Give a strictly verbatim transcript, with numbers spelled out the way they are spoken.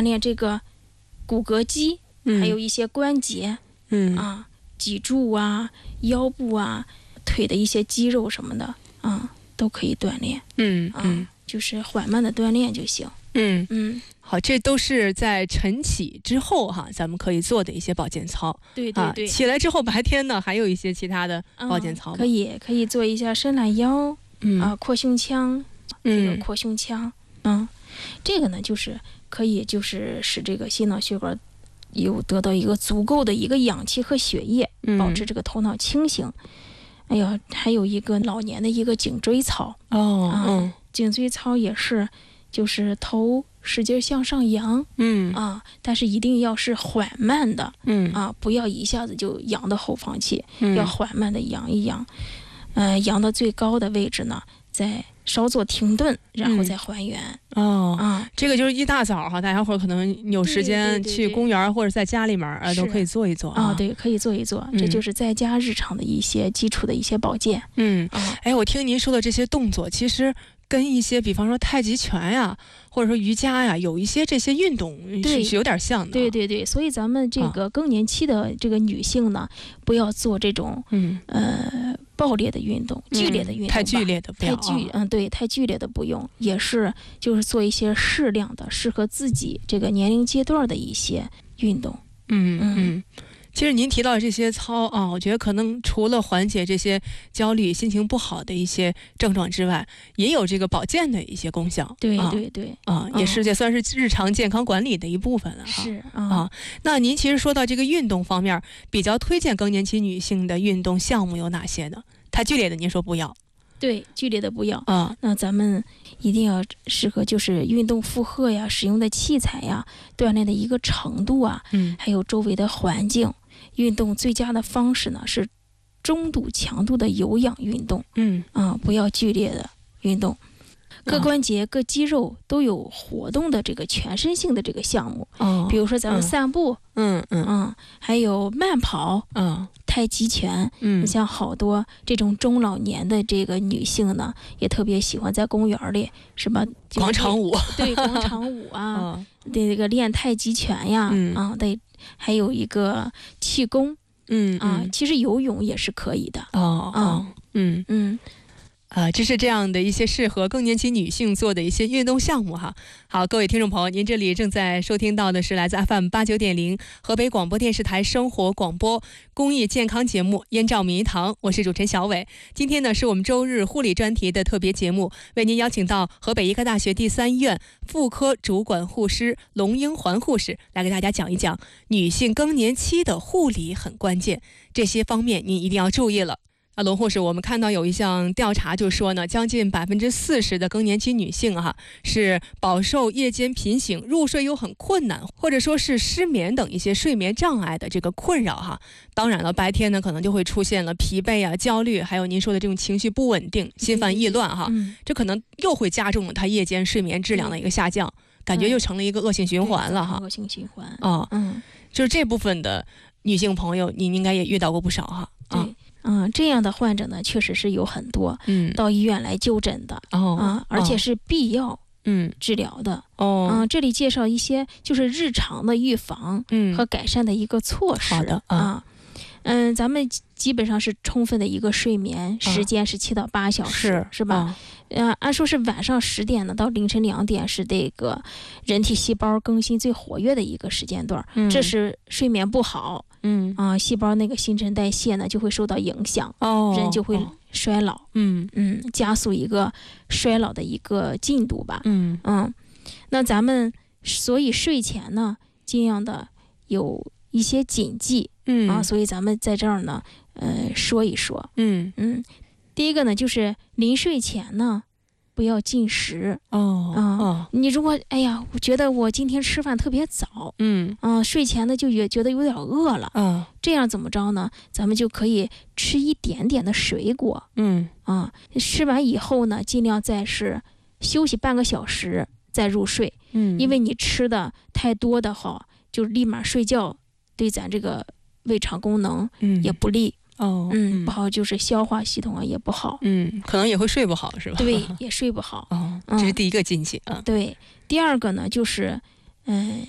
锻炼这个骨骼肌， 嗯、 还有一些关节， 嗯啊，脊柱啊、腰部啊、腿的一些肌肉什么的啊，都可以锻炼。 嗯嗯、 啊，就是缓慢的锻炼就行。 嗯嗯， 好，这都是在晨起之后哈，咱们可以做的一些保健操。 对对对。 啊、起来之后，白天呢还有一些其他的保健操吗？ 嗯、可以可以做一下伸懒腰， 嗯啊，扩胸腔，这个扩胸腔，嗯，这个呢就是可以就是使这个心脑血管有得到一个足够的一个氧气和血液， 嗯、 保持这个头脑清醒。哎呀，还有一个老年的一个颈椎操。 哦， 啊、 嗯， 颈椎操也是。就是头使劲向上扬， 嗯啊，但是一定要是缓慢的， 嗯啊，不要一下子就扬到后方去， 嗯、 要缓慢的扬一扬，呃，扬到最高的位置呢，再稍作停顿，然后再还原。 嗯、哦， 啊， 这个就是一大早哈，大家伙可能有时间去公园或者在家里面啊，都可以做一做啊。 啊，对，可以做一做，这就是在家日常的一些基础的一些保健。 嗯，啊、哎，我听您说的这些动作，其实跟一些比方说太极拳呀，或者说瑜伽呀，有一些这些运动是是有点像的。 对对对，所以咱们这个更年期的这个女性呢，啊、不要做这种嗯呃爆裂的运动、剧烈的运动、嗯， 太剧烈的不要。 太剧嗯对，太剧烈的不用，也是就是做一些适量的、适合自己这个年龄阶段的一些运动。 嗯嗯。嗯，其实您提到这些操啊，我觉得可能除了缓解这些焦虑、心情不好的一些症状之外，也有这个保健的一些功效。 对对对， 啊，也是也算是日常健康管理的一部分了。 是啊，啊，那您其实说到这个运动方面，比较推荐更年期女性的运动项目有哪些呢？太剧烈的您说不要。 对，剧烈的不要啊。 那咱们一定要适合就是运动负荷呀、使用的器材呀、锻炼的一个程度啊， 嗯， 还有周围的环境。运动最佳的方式呢是中度强度的有氧运动， 嗯啊，不要剧烈的运动。各关节、各肌肉都有活动的这个全身性的这个项目， 哦， 比如说咱们散步， 嗯嗯嗯，还有慢跑， 嗯， 太极拳， 嗯， 你像好多这种中老年的这个女性呢，也特别喜欢在公园里，是吧？ 广场舞， 对，广场舞啊，对，这个练太极拳呀， 嗯、 啊，对，还有一个气功， 嗯啊，其实游泳也是可以的， 哦哦，嗯嗯。 啊，这是这样的一些适合更年期女性做的一些运动项目哈。好，各位听众朋友，您这里正在收听到的是来自 F M 八九点零河北广播电视台生活广播公益健康节目《燕赵迷堂》，我是主持人小伟。今天呢是我们周日护理专题的特别节目，为您邀请到河北医科大学第三医院妇科主管护师龙英环护士来给大家讲一讲女性更年期的护理很关键，这些方面您一定要注意了。啊，龙护士，我们看到有一项调查就说呢，将近百分之四十的更年期女性哈、啊、是饱受夜间频醒、入睡又很困难，或者说是失眠等一些睡眠障碍的这个困扰哈。当然了，白天呢可能就会出现了疲惫啊、焦虑，还有您说的这种情绪不稳定、心烦意乱哈， 嗯、 这可能又会加重了她夜间睡眠质量的一个下降，嗯、感觉又成了一个恶性循环了哈。 恶性循环啊，嗯，就是这部分的女性朋友，您应该也遇到过不少哈。 啊。对。嗯，这样的患者呢，确实是有很多， 嗯， 到医院来就诊的， 哦， 啊，而且是必要， 嗯， 治疗的， 哦， 嗯，这里介绍一些就是日常的预防， 嗯， 和改善的一个措施， 好的啊，嗯，咱们基本上是充分的一个睡眠时间是七到八小时， 是是吧？呃，按说是晚上十点呢到凌晨两点是这个人体细胞更新最活跃的一个时间段， 嗯， 这是睡眠不好。 嗯啊，细胞那个新陈代谢呢就会受到影响， 哦， 人就会衰老， 哦、嗯嗯，加速一个衰老的一个进度吧， 嗯嗯，那咱们所以睡前呢，尽量的有一些谨记， 嗯啊，所以咱们在这儿呢，呃，说一说， 嗯嗯，第一个呢就是临睡前呢。不要进食哦， 啊、 哦！ 你如果哎呀，我觉得我今天吃饭特别早， 嗯啊、呃，睡前呢就也觉得有点饿了， 啊， 这样怎么着呢？咱们就可以吃一点点的水果， 嗯啊，吃完以后呢，尽量再是休息半个小时再入睡， 嗯， 因为你吃的太多的话，就立马睡觉，对咱这个胃肠功能也不利。 嗯哦， 嗯，不好，就是消化系统啊也不好， 嗯，可能也会睡不好，是吧？ 对，也睡不好。 哦，这是第一个禁忌啊、 嗯。对，第二个呢，就是，嗯、呃，